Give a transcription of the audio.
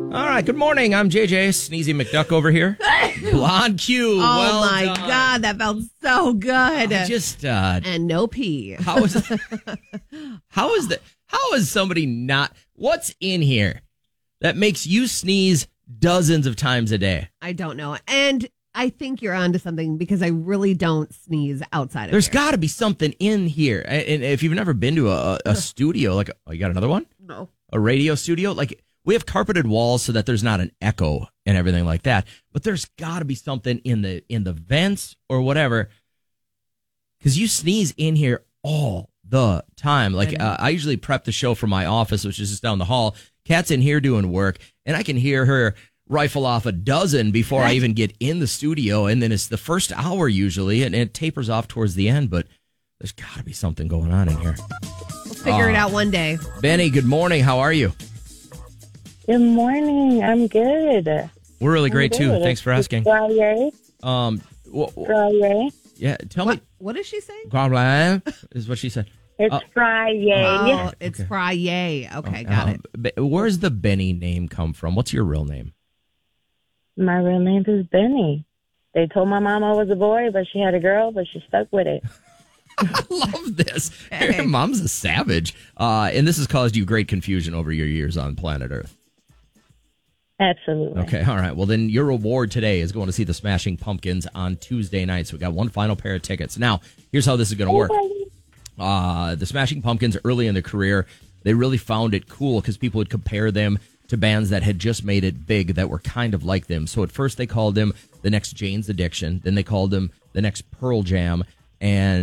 All right, good morning. I'm JJ Sneezy McDuck over here. Blonde Q. Oh my God, that felt so good. And no pee. How is somebody not? What's in here that makes you sneeze dozens of times a day? I don't know. And I think you're onto something because I really don't sneeze outside of There's here. got to be something in here. And if you've never been to a studio, like, oh, you got another one? No. A radio studio? Like, we have carpeted walls so that there's not an echo and everything like that. But there's got to be something in the vents or whatever. Because you sneeze in here all the time. Like, I usually prep the show from my office, which is just down the hall. Kat's in here doing work, and I can hear her rifle off a dozen before I even get in the studio. And then it's the first hour usually, and it tapers off towards the end. But there's got to be something going on in here. We'll figure it out one day. Benny, good morning. How are you? Good morning. I'm good. We're really great, too. Thanks for asking. Friday. Yeah, tell me. What is she saying? Is what she said. It's Friday. Oh, it's Friday. Okay, got it. Where's the Benny name come from? What's your real name? My real name is Benny. They told my mom I was a boy, but she had a girl, but she stuck with it. I love this. Your mom's a savage. And this has caused you great confusion over your years on planet Earth. Absolutely. Okay, all right. Well, then your reward today is going to see the Smashing Pumpkins on Tuesday night. So we got one final pair of tickets. Now, here's how this is going to work. The Smashing Pumpkins, early in their career, they really found it cool because people would compare them to bands that had just made it big that were kind of like them. So at first they called them the next Jane's Addiction. Then they called them the next Pearl Jam. And